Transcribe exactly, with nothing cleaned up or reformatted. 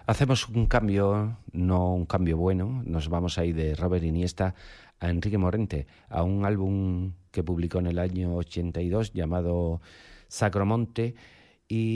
Hacemos un cambio, no un cambio bueno, nos vamos a ir de Robert Iniesta a Enrique Morente, a un álbum que publicó en el año ochenta y dos llamado Sacromonte, y